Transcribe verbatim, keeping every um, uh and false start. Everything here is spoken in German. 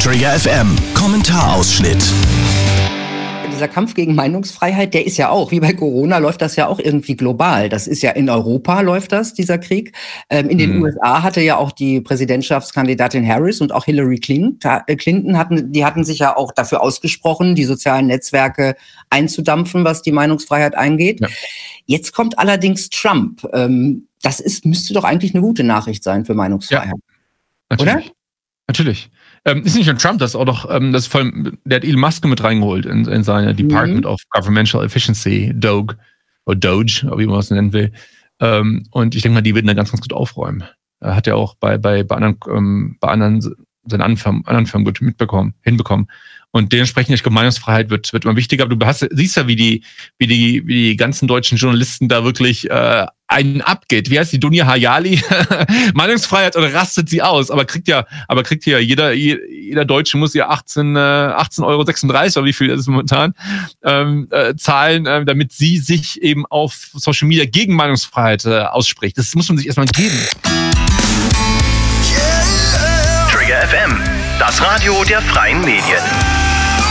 Trigger F M, Kommentarausschnitt. Dieser Kampf gegen Meinungsfreiheit, der ist ja auch, wie bei Corona, läuft das ja auch irgendwie global. Das ist ja in Europa läuft das, dieser Krieg. Ähm, in den mhm. U S A hatte ja auch die Präsidentschaftskandidatin Harris und auch Hillary Clinton hatten, die hatten sich ja auch dafür ausgesprochen, die sozialen Netzwerke einzudampfen, was die Meinungsfreiheit angeht. Ja. Jetzt kommt allerdings Trump. Ähm, das ist, müsste doch eigentlich eine gute Nachricht sein für Meinungsfreiheit. Ja, natürlich. Oder? Natürlich. Ähm, ist nicht nur Trump, das ist auch noch, ähm, das ist vor allem, der hat Elon Musk mit reingeholt in, in seine Department mhm. of Governmental Efficiency, D O G, oder Doge, wie man es nennen will. Ähm, und ich denke mal, die werden da ganz, ganz gut aufräumen. Er hat ja auch bei, bei, bei anderen, ähm, bei anderen, seinen anderen Firmen, anderen Firmen gut mitbekommen, hinbekommen. Und dementsprechend, ich glaube, Meinungsfreiheit wird, wird immer wichtiger. Aber du hast, siehst ja, wie die, wie die, wie die ganzen deutschen Journalisten da wirklich äh, einen abgeht. Wie heißt die Dunja Hayali? Meinungsfreiheit oder rastet sie aus? Aber kriegt ja, aber kriegt ja jeder, jeder Deutsche muss ja achtzehn Euro sechsunddreißig oder wie viel ist es momentan ähm, äh, zahlen, äh, damit sie sich eben auf Social Media gegen Meinungsfreiheit äh, ausspricht. Das muss man sich erstmal geben. Trigger F M, das Radio der freien Medien.